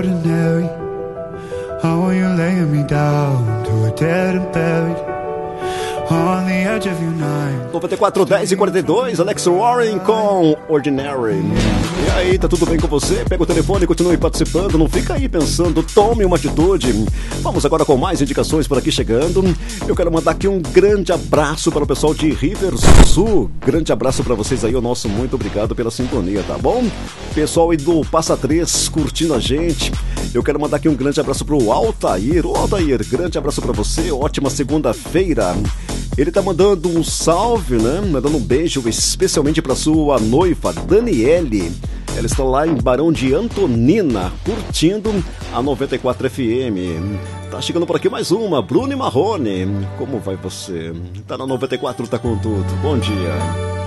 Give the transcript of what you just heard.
Ordinary, how are you laying me down to a dead and buried on the edge of your night. 94, 10 e 42, Alex Warren com Ordinary. E aí, tá tudo bem com você? Pega o telefone e continue participando, não fica aí pensando, tome uma atitude. Vamos agora com mais indicações por aqui chegando. Eu quero mandar aqui um grande abraço para o pessoal de Riversul. Grande abraço para vocês aí, o nosso muito obrigado pela sintonia, tá bom? Pessoal aí do Passa 3 curtindo a gente. Eu quero mandar aqui um grande abraço pro Altair. Ô Altair, grande abraço para você, ótima segunda-feira. Ele tá mandando um salve, né? Mandando um beijo especialmente para sua noiva, Daniele. Ela está lá em Barão de Antonina, curtindo a 94 FM. Tá chegando por aqui mais uma, Bruno e Marrone. Como vai você? Tá na 94, tá com tudo. Bom dia.